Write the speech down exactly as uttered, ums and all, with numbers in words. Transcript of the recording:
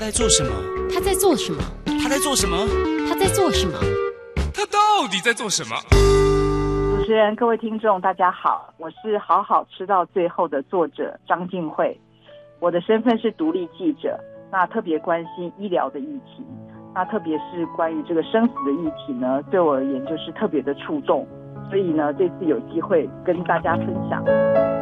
在做什么？ 他在做什么？ 他在做什么？ 他在做什么？ 他到底在做什么？ 主持人，各位听众，大家好，我是好好吃到最后的作者张静慧，我的身份是独立记者，那特别关心医疗的议题，那特别是关于这个生死的议题呢，对我而言就是特别的触动，所以呢，这次有机会跟大家分享。